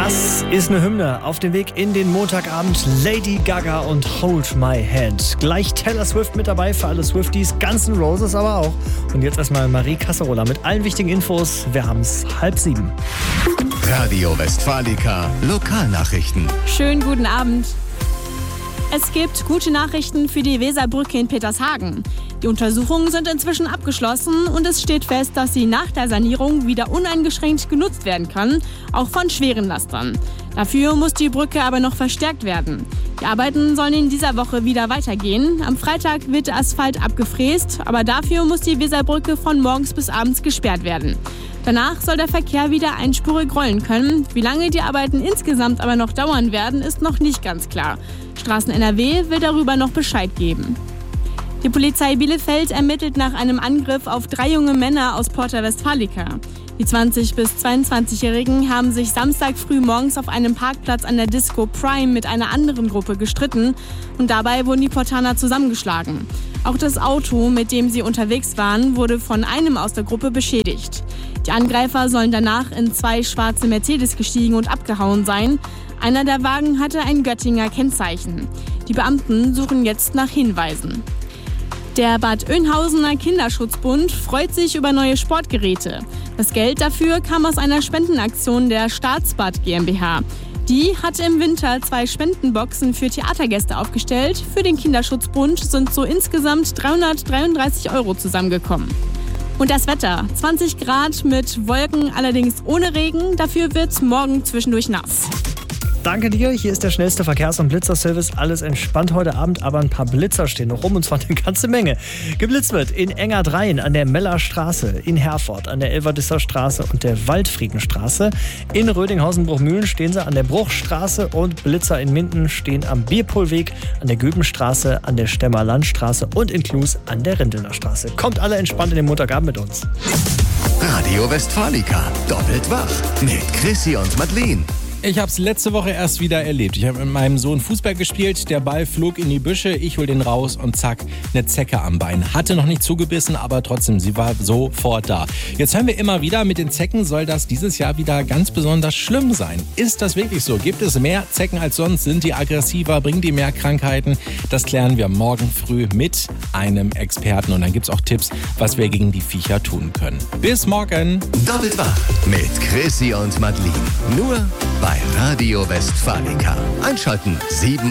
Das ist eine Hymne auf dem Weg in den Montagabend. Lady Gaga und Hold My Hand. Gleich Taylor Swift mit dabei für alle Swifties, Guns N' Roses aber auch. Und jetzt erstmal Marie Casserola mit allen wichtigen Infos. Wir haben es 6:30. Radio Westfalica Lokalnachrichten. Schönen guten Abend. Es gibt gute Nachrichten für die Weserbrücke in Petershagen. Die Untersuchungen sind inzwischen abgeschlossen und es steht fest, dass sie nach der Sanierung wieder uneingeschränkt genutzt werden kann, auch von schweren Lastern. Dafür muss die Brücke aber noch verstärkt werden. Die Arbeiten sollen in dieser Woche wieder weitergehen. Am Freitag wird der Asphalt abgefräst, aber dafür muss die Weserbrücke von morgens bis abends gesperrt werden. Danach soll der Verkehr wieder einspurig rollen können. Wie lange die Arbeiten insgesamt aber noch dauern werden, ist noch nicht ganz klar. Straßen NRW will darüber noch Bescheid geben. Die Polizei Bielefeld ermittelt nach einem Angriff auf 3 junge Männer aus Porta Westfalica. Die 20- bis 22-Jährigen haben sich Samstag früh morgens auf einem Parkplatz an der Disco Prime mit einer anderen Gruppe gestritten und dabei wurden die Portaner zusammengeschlagen. Auch das Auto, mit dem sie unterwegs waren, wurde von einem aus der Gruppe beschädigt. Die Angreifer sollen danach in 2 schwarze Mercedes gestiegen und abgehauen sein. Einer der Wagen hatte ein Göttinger Kennzeichen. Die Beamten suchen jetzt nach Hinweisen. Der Bad Oeynhausener Kinderschutzbund freut sich über neue Sportgeräte. Das Geld dafür kam aus einer Spendenaktion der Staatsbad GmbH. Die hat im Winter 2 Spendenboxen für Theatergäste aufgestellt. Für den Kinderschutzbund sind so insgesamt 333 € zusammengekommen. Und das Wetter: 20 Grad mit Wolken, allerdings ohne Regen. Dafür wird's morgen zwischendurch nass. Danke dir. Hier ist der schnellste Verkehrs- und Blitzerservice. Alles entspannt heute Abend, aber ein paar Blitzer stehen noch rum und zwar eine ganze Menge. Geblitzt wird in Engerdreien an der Mellerstraße, in Herford an der Elverdisser Straße und der Waldfriedenstraße. In Rödinghausen-Bruchmühlen stehen sie an der Bruchstraße und Blitzer in Minden stehen am Bierpohlweg, an der Göbenstraße, an der Stemmer Landstraße und in Klus an der Rindelner Straße. Kommt alle entspannt in den Montagabend mit uns. Radio Westfalica doppelt wach mit Chrissy und Madeleine. Ich habe es letzte Woche erst wieder erlebt. Ich habe mit meinem Sohn Fußball gespielt, der Ball flog in die Büsche, ich hol den raus und zack, eine Zecke am Bein. Hatte noch nicht zugebissen, aber trotzdem, sie war sofort da. Jetzt hören wir immer wieder, mit den Zecken soll das dieses Jahr wieder ganz besonders schlimm sein. Ist das wirklich so? Gibt es mehr Zecken als sonst? Sind die aggressiver? Bringen die mehr Krankheiten? Das klären wir morgen früh mit einem Experten und dann gibt es auch Tipps, was wir gegen die Viecher tun können. Bis morgen! Doppelt wach mit Chrissy und Madeleine. Nur bei Radio Westfalica. Einschalten 7